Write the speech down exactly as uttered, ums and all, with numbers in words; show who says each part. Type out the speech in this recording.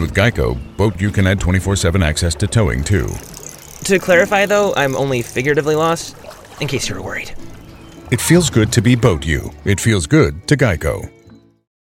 Speaker 1: with Geico, BoatU can add twenty-four seven access to towing, too.
Speaker 2: To clarify, though, I'm only figuratively lost, in case you were worried.
Speaker 1: It feels good to be BoatU. It feels good to Geico.